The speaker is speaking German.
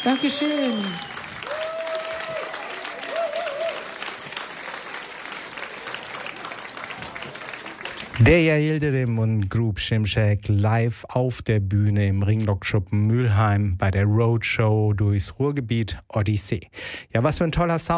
Dankeschön. Deja Yildirim und Group Şimşek live auf der Bühne im Ringlockschuppen Mülheim bei der Roadshow durchs Ruhrgebiet Odyssee. Ja, was für ein toller Sound.